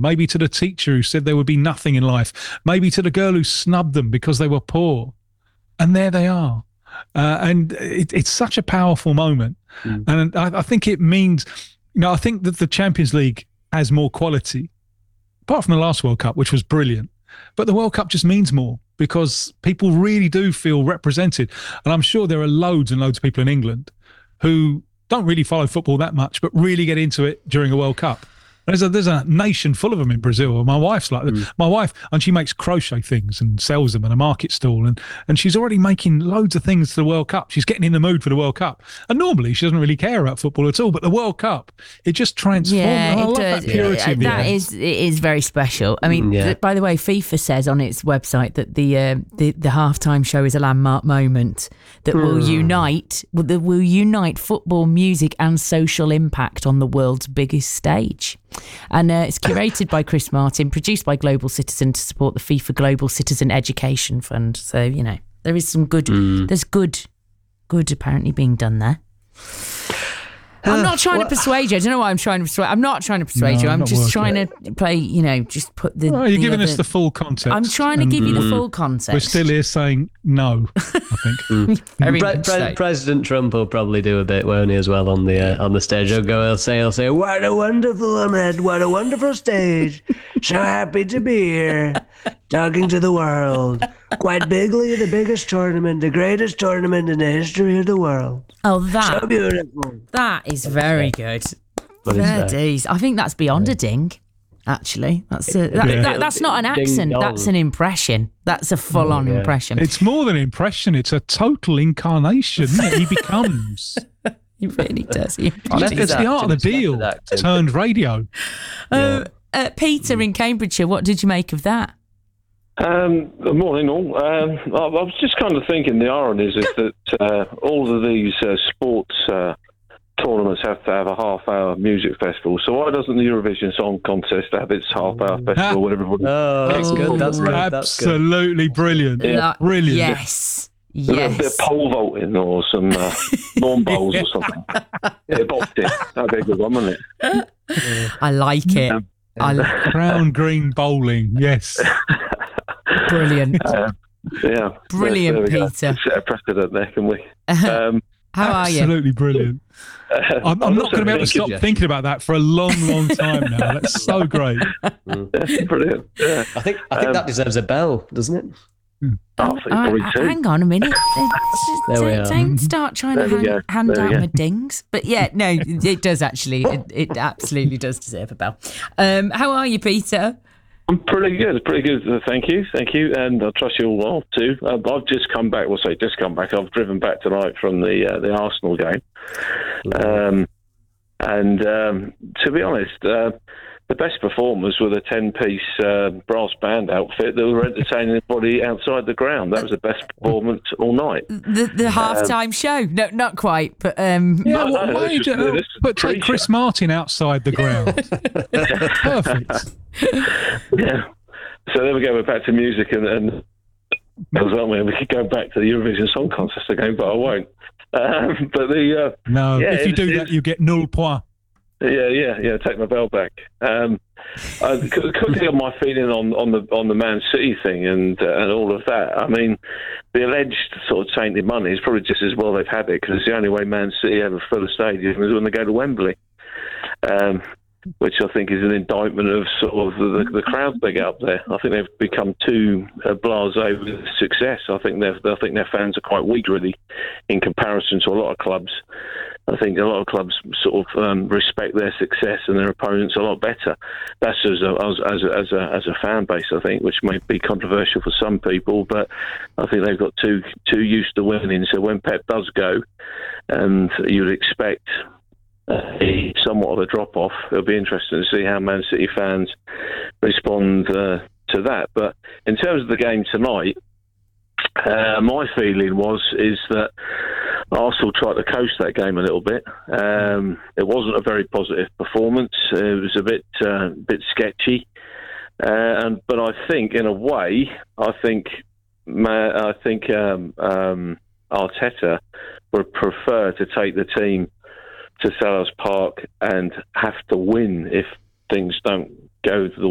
maybe to the teacher who said there would be nothing in life, maybe to the girl who snubbed them because they were poor. And there they are. And it's such a powerful moment. And I think it means, I think that the Champions League has more quality, apart from the last World Cup, which was brilliant. But the World Cup just means more because people really do feel represented. And I'm sure there are loads and loads of people in England who don't really follow football that much, but really get into it during a World Cup. There's a nation full of them in Brazil. My wife's like my wife, and she makes crochet things and sells them at a market stall, and she's already making loads of things for the World Cup. She's getting in the mood for the World Cup, and normally she doesn't really care about football at all. But the World Cup, it just transforms. Yeah, I love that purity. It is very special. I mean, by the way, FIFA says on its website that the halftime show is a landmark moment that will unite football, music, and social impact on the world's biggest stage. And it's curated by Chris Martin, produced by Global Citizen to support the FIFA Global Citizen Education Fund. So, there is some good, there's good apparently being done there. I'm not trying to persuade you. I don't know why I'm trying to persuade. I'm not trying to persuade you. I'm just trying to play, just put the... You're giving us the full context. I'm trying to give you the full context. We're still here saying no, I think. President Trump will probably do a bit, won't he, as well, on the stage. He'll say, what a wonderful Ahmed, what a wonderful stage. So happy to be here, talking to the world. Quite bigly, the biggest tournament, the greatest tournament in the history of the world. Oh, that. So beautiful. That is very good. Fair days. I think that's beyond a ding, actually. That's not an accent. That's an impression. That's a full-on impression. It's more than an impression. It's a total incarnation. He becomes. He really does. It's the art of the deal turned radio. Peter in Cambridgeshire, what did you make of that? Good morning, all. I was just kind of thinking the ironies is that all of these sports tournaments have to have a half-hour music festival. So why doesn't the Eurovision Song Contest have its half-hour festival where everybody... Oh, that's good. That's absolutely brilliant. Yeah. Brilliant. Yes. A bit of pole vaulting or some lawn bowls or something. Yeah, boxing. That'd be a good one, wouldn't it? I like it. Brown green bowling. Yes. Brilliant. Brilliant, Peter. Set a precedent there, can we? How are you? Absolutely brilliant. I'm not going to be able to stop thinking about that for a long, long time now. That's so great. Brilliant. Yeah. I think that deserves a bell, doesn't it? Hang on a minute. Don't start trying to hand out my dings. But no, it does actually. It absolutely does deserve a bell. How are you, Peter? I'm pretty good. Thank you. And I trust you all well too. I've just come back. I've driven back tonight from the Arsenal game. To be honest, the best performers were the 10-piece brass band outfit that were entertaining everybody outside the ground. That was the best performance all night. The halftime show? No, not quite. But but take Chris Martin outside the ground. Perfect. Yeah. So there we go. We're back to music and we could go back to the Eurovision Song Contest again, but I won't. If you do that, you get 0 points. Yeah. Take my bell back. Quickly on my feeling on the Man City thing and all of that. I mean, the alleged sort of tainted money is probably just as well they've had it because it's the only way Man City ever fill a stadium is when they go to Wembley, which I think is an indictment of sort of the crowds they get up there. I think they've become too blasé with success. I think their fans are quite weak, really, in comparison to a lot of clubs. I think a lot of clubs sort of respect their success and their opponents a lot better. That's as a fan base, I think, which may be controversial for some people, but I think they've got too used to winning. So when Pep does go, and you'd expect somewhat of a drop-off, it'll be interesting to see how Man City fans respond to that. But in terms of the game tonight, my feeling is that Arsenal tried to coast that game a little bit. It wasn't a very positive performance. It was a bit sketchy. But I think, in a way, Arteta would prefer to take the team to Selhurst Park and have to win if things don't go the